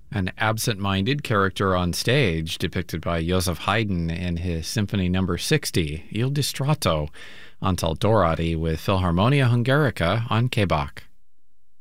An absent-minded character on stage depicted by Joseph Haydn in his Symphony Number 60, Il Distratto, Antal Dorati with Philharmonia Hungarica on KBach.